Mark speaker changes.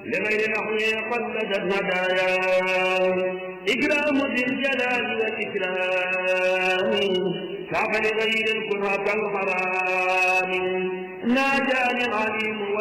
Speaker 1: لغير نحوه قلدت هدايا إكرام ذي الجلال والإكرام كاف لغير الكره كالحرام ناجاني العليم